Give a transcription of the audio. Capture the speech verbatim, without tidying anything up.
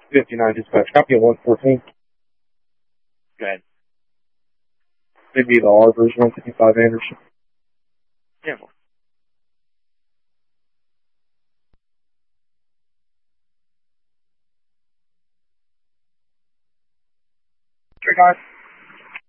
fifty-nine dispatch. Copy at one fourteen. Go ahead. It'd be the R version one fifty-five Anderson. Yeah. Three guys.